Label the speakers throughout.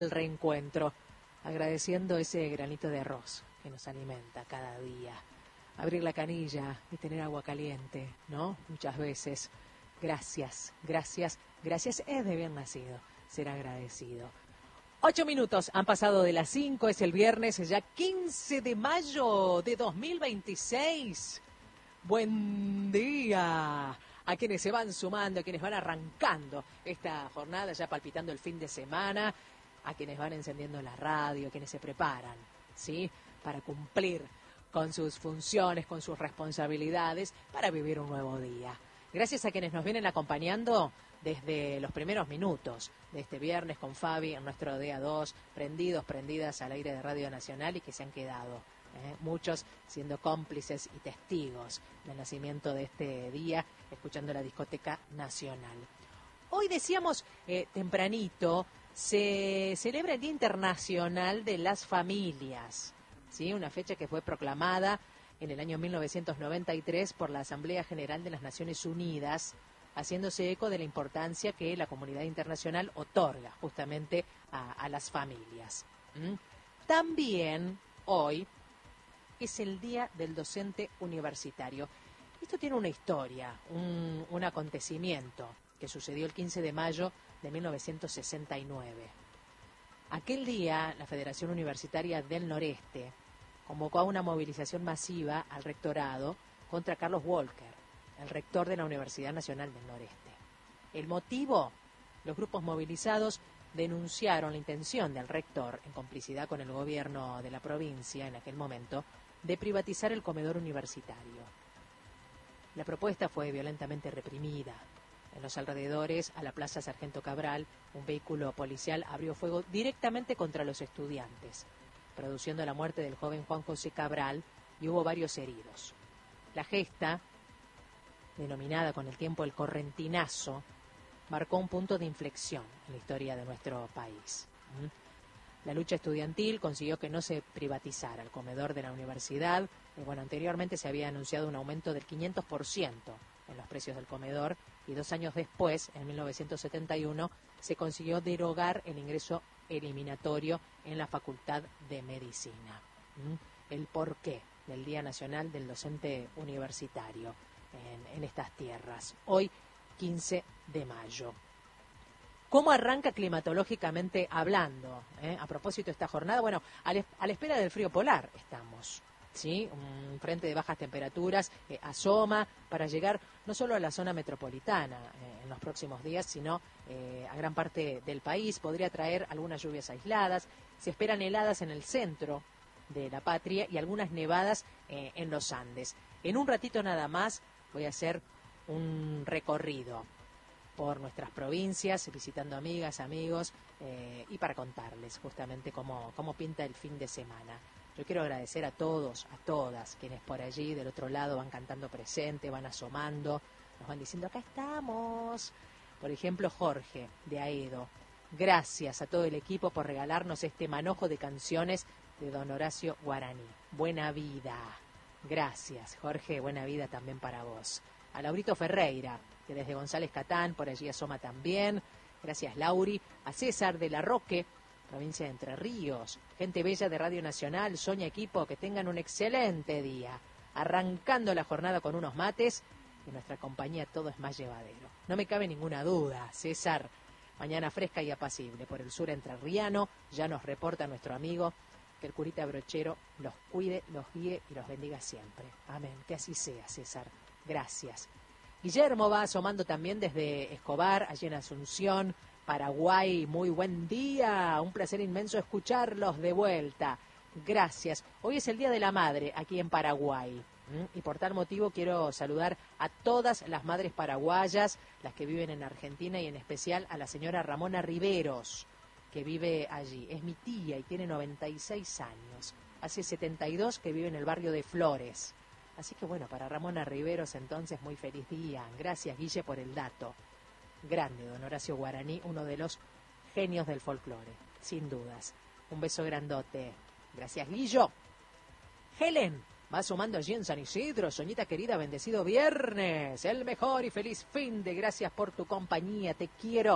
Speaker 1: el reencuentro, agradeciendo ese granito de arroz que nos alimenta cada día. Abrir la canilla y tener agua caliente, ¿no? Muchas veces. Gracias, gracias, gracias. Es de bien nacido ser agradecido. 8 minutos han pasado de las 5, es el viernes, ya 15 de mayo de 2026. Buen día a quienes se van sumando, a quienes van arrancando esta jornada, ya palpitando el fin de semana, a quienes van encendiendo la radio, a quienes se preparan, ¿sí?, para cumplir con sus funciones, con sus responsabilidades, para vivir un nuevo día. Gracias a quienes nos vienen acompañando desde los primeros minutos de este viernes con Fabi en nuestro día 2, prendidas al aire de Radio Nacional y que se han quedado, muchos siendo cómplices y testigos del nacimiento de este día, escuchando la Discoteca Nacional. Hoy decíamos tempranito, se celebra el Día Internacional de las Familias, ¿sí? Una fecha que fue proclamada en el año 1993 por la Asamblea General de las Naciones Unidas, haciéndose eco de la importancia que la comunidad internacional otorga justamente a las familias. También hoy es el Día del Docente Universitario. Esto tiene una historia, un acontecimiento que sucedió el 15 de mayo de 1969. Aquel día, la Federación Universitaria del Noreste convocó a una movilización masiva al rectorado contra Carlos Walker, el rector de la Universidad Nacional del Noreste. El motivo: los grupos movilizados denunciaron la intención del rector, en complicidad con el gobierno de la provincia en aquel momento, de privatizar el comedor universitario. La propuesta fue violentamente reprimida. En los alrededores, a la Plaza Sargento Cabral, un vehículo policial abrió fuego directamente contra los estudiantes, produciendo la muerte del joven Juan José Cabral, y hubo varios heridos. La gesta, denominada con el tiempo el correntinazo, marcó un punto de inflexión en la historia de nuestro país. La lucha estudiantil consiguió que no se privatizara el comedor de la universidad. Anteriormente se había anunciado un aumento del 500% en los precios del comedor, y 2 años después, en 1971, se consiguió derogar el ingreso eliminatorio en la Facultad de Medicina. El porqué del Día Nacional del Docente Universitario en estas tierras. Hoy, 15 de mayo. ¿Cómo arranca climatológicamente hablando? A propósito de esta jornada, a la espera del frío polar estamos, ¿sí? Un frente de bajas temperaturas asoma para llegar no solo a la zona metropolitana en los próximos días, sino a gran parte del país. Podría traer algunas lluvias aisladas. Se esperan heladas en el centro de la patria y algunas nevadas en los Andes. En un ratito nada más voy a hacer un recorrido por nuestras provincias, visitando amigas, amigos, y para contarles justamente cómo pinta el fin de semana. Yo quiero agradecer a todos, a todas, quienes por allí del otro lado van cantando presente, van asomando, nos van diciendo acá estamos. Por ejemplo, Jorge de Aedo. Gracias a todo el equipo por regalarnos este manojo de canciones de don Horacio Guaraní. Buena vida. Gracias, Jorge, buena vida también para vos. A Laurito Ferreira, que desde González Catán, por allí asoma también. Gracias, Lauri. A César de la Roque, provincia de Entre Ríos. Gente bella de Radio Nacional, Soña equipo, que tengan un excelente día. Arrancando la jornada con unos mates, en nuestra compañía todo es más llevadero. No me cabe ninguna duda, César. Mañana fresca y apacible por el sur entrerriano. Ya nos reporta nuestro amigo que el curita Brochero los cuide, los guíe y los bendiga siempre. Amén. Que así sea, César. Gracias. Guillermo va asomando también desde Escobar, allí en Asunción, Paraguay. Muy buen día, un placer inmenso escucharlos de vuelta. Gracias. Hoy es el Día de la Madre aquí en Paraguay. Y por tal motivo quiero saludar a todas las madres paraguayas, las que viven en Argentina, y en especial a la señora Ramona Riveros, que vive allí. Es mi tía y tiene 96 años. Hace 72 que vive en el barrio de Flores. Así que para Ramona Riveros entonces, muy feliz día. Gracias, Guille, por el dato. Grande, don Horacio Guaraní, uno de los genios del folclore, sin dudas. Un beso grandote. Gracias, Guillo. Helen va sumando allí en San Isidro. Soñita querida, bendecido viernes. El mejor y feliz fin de. Gracias por tu compañía, te quiero.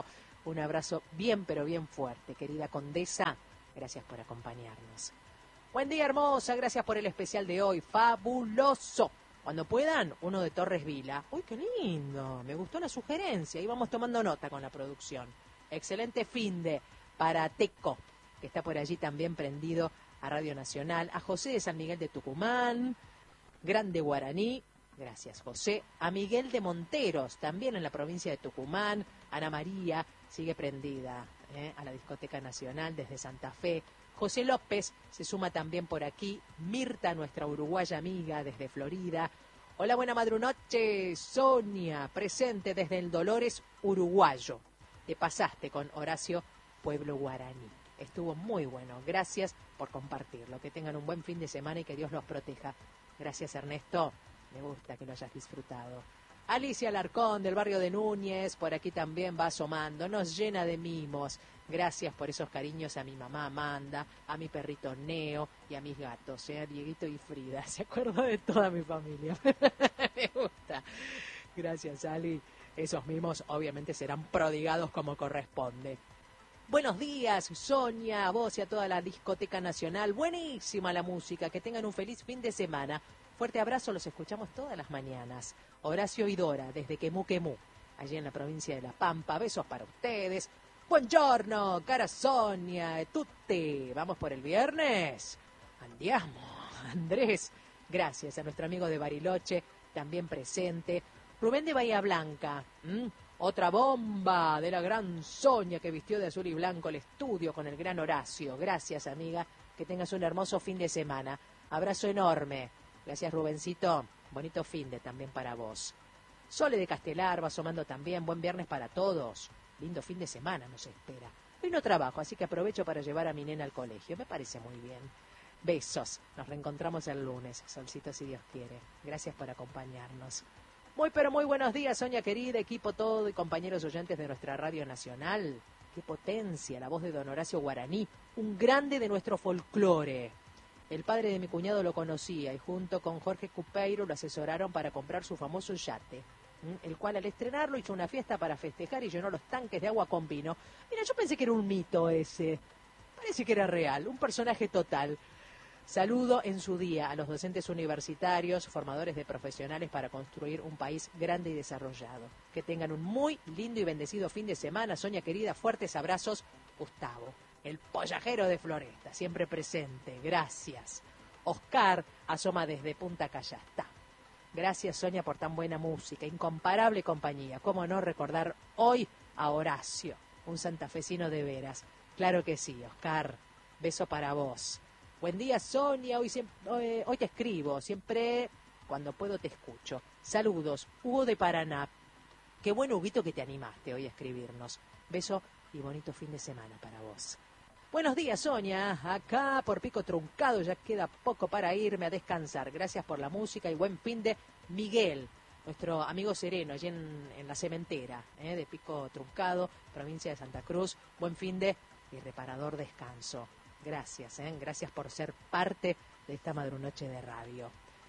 Speaker 1: Un abrazo bien, pero bien fuerte. Querida Condesa, gracias por acompañarnos. Buen día, hermosa. Gracias por el especial de hoy. Fabuloso. Cuando puedan, uno de Torres Vila. Uy, qué lindo. Me gustó la sugerencia. Y vamos tomando nota con la producción. Excelente finde para Teco, que está por allí también prendido a Radio Nacional. A José de San Miguel de Tucumán. Grande Guaraní. Gracias, José. A Miguel de Monteros, también en la provincia de Tucumán. Ana María sigue prendida a la Discoteca Nacional desde Santa Fe. José López se suma también por aquí. Mirta, nuestra uruguaya amiga desde Florida. Hola, buena madrunoche. Sonia, presente desde el Dolores uruguayo. Te pasaste con Horacio, Pueblo Guaraní. Estuvo muy bueno. Gracias por compartirlo. Que tengan un buen fin de semana y que Dios los proteja. Gracias, Ernesto. Me gusta que lo hayas disfrutado. Alicia Alarcón, del barrio de Núñez, por aquí también va asomando. Nos llena de mimos. Gracias por esos cariños a mi mamá Amanda, a mi perrito Neo y a mis gatos, a Dieguito y Frida. Se acuerda de toda mi familia. Me gusta. Gracias, Ali. Esos mimos obviamente serán prodigados como corresponde. Buenos días, Sonia, a vos y a toda la Discoteca Nacional. Buenísima la música. Que tengan un feliz fin de semana. Fuerte abrazo, los escuchamos todas las mañanas. Horacio y Dora, desde Quemú, allí en la provincia de La Pampa. Besos para ustedes. Buongiorno, cara Sonia, tutte. ¿Vamos por el viernes? Andiamo. Andrés, gracias a nuestro amigo de Bariloche, también presente. Rubén de Bahía Blanca, otra bomba de la gran Sonia que vistió de azul y blanco el estudio con el gran Horacio. Gracias, amiga, que tengas un hermoso fin de semana. Abrazo enorme. Gracias, Rubencito. Bonito fin de también para vos. Sole de Castelar va asomando también. Buen viernes para todos. Lindo fin de semana nos espera. Hoy no trabajo, así que aprovecho para llevar a mi nena al colegio. Me parece muy bien. Besos. Nos reencontramos el lunes. Solcito, si Dios quiere. Gracias por acompañarnos. Muy, pero muy buenos días, Sonia querida, equipo todo y compañeros oyentes de nuestra Radio Nacional. ¡Qué potencia! La voz de don Horacio Guaraní. Un grande de nuestro folclore. El padre de mi cuñado lo conocía y junto con Jorge Cupeiro lo asesoraron para comprar su famoso yate, el cual al estrenarlo hizo una fiesta para festejar y llenó los tanques de agua con vino. Mira, yo pensé que era un mito ese. Parece que era real, un personaje total. Saludo en su día a los docentes universitarios, formadores de profesionales para construir un país grande y desarrollado. Que tengan un muy lindo y bendecido fin de semana. Sonia querida, fuertes abrazos. Gustavo, el pollajero de Floresta, siempre presente. Gracias. Oscar asoma desde Punta Callastá. Gracias, Sonia, por tan buena música. Incomparable compañía. ¿Cómo no recordar hoy a Horacio, un santafesino de veras? Claro que sí, Oscar. Beso para vos. Buen día, Sonia. Hoy te escribo. Siempre, cuando puedo, te escucho. Saludos. Hugo de Paraná. Qué bueno, Huguito, que te animaste hoy a escribirnos. Beso y bonito fin de semana para vos. Buenos días, Sonia. Acá por Pico Truncado ya queda poco para irme a descansar. Gracias por la música y buen fin de Miguel, nuestro amigo sereno, allí en la cementera de Pico Truncado, provincia de Santa Cruz. Buen fin de y reparador descanso. Gracias, gracias por ser parte de esta madrunoche de radio.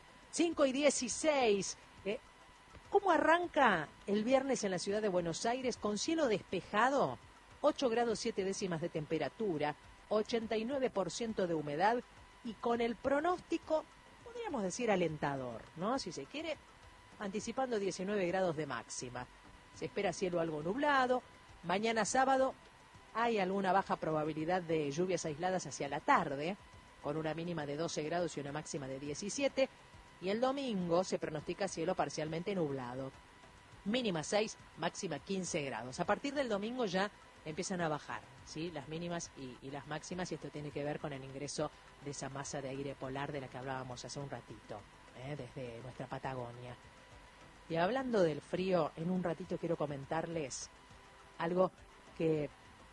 Speaker 1: 5:16. ¿Cómo arranca el viernes en la ciudad de Buenos Aires? Con cielo despejado, 8 grados 7 décimas de temperatura, 89% de humedad y con el pronóstico, podríamos decir, alentador, ¿no? Si se quiere, anticipando 19 grados de máxima. Se espera cielo algo nublado. Mañana sábado hay alguna baja probabilidad de lluvias aisladas hacia la tarde, con una mínima de 12 grados y una máxima de 17. Y el domingo se pronostica cielo parcialmente nublado. Mínima 6, máxima 15 grados. A partir del domingo ya empiezan a bajar, ¿sí?, las mínimas y las máximas, y esto tiene que ver con el ingreso de esa masa de aire polar de la que hablábamos hace un ratito, desde nuestra Patagonia. Y hablando del frío, en un ratito quiero comentarles algo que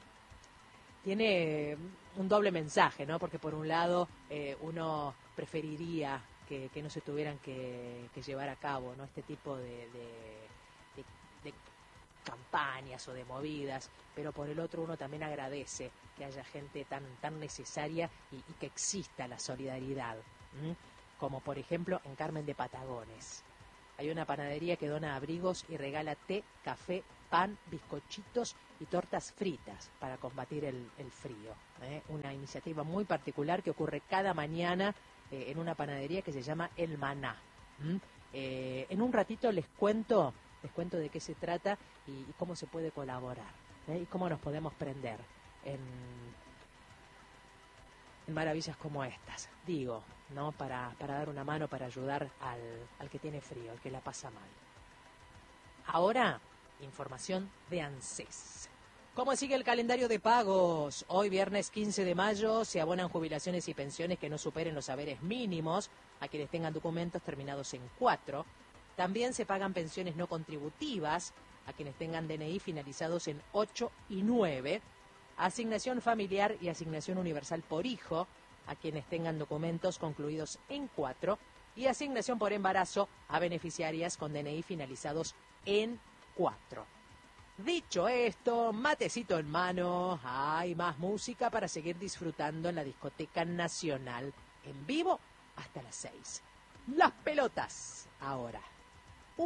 Speaker 1: tiene un doble mensaje, ¿no? Porque por un lado uno preferiría que no se tuvieran que llevar a cabo, ¿no?, este tipo de campañas o de movidas, pero por el otro uno también agradece que haya gente tan necesaria y que exista la solidaridad, como por ejemplo en Carmen de Patagones. Hay una panadería que dona abrigos y regala té, café, pan, bizcochitos y tortas fritas para combatir el frío. Una iniciativa muy particular que ocurre cada mañana en una panadería que se llama El Maná. En un ratito les cuento de qué se trata y cómo se puede colaborar, y cómo nos podemos prender en maravillas como estas, digo, ¿no? Para dar una mano, para ayudar al que tiene frío, al que la pasa mal. Ahora, información de ANSES. ¿Cómo sigue el calendario de pagos? Hoy, viernes 15 de mayo, se abonan jubilaciones y pensiones que no superen los saberes mínimos a quienes tengan documentos terminados en 4. También se pagan pensiones no contributivas a quienes tengan DNI finalizados en 8 y 9. Asignación familiar y asignación universal por hijo a quienes tengan documentos concluidos en 4. Y asignación por embarazo a beneficiarias con DNI finalizados en 4. Dicho esto, matecito en mano, hay más música para seguir disfrutando en la Discoteca Nacional, en vivo hasta las 6. Las pelotas, ahora.